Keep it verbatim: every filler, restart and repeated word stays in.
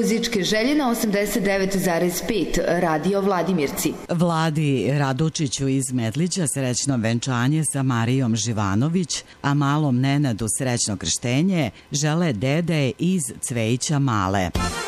muzičke želje na osamdeset devet zarez pet Radio Vladimirci. Vladi Radučiću iz Medlića srećno venčanje sa Marijom Živanović, a malom Nenadu srećno krštenje žele dede iz Cvejića Male.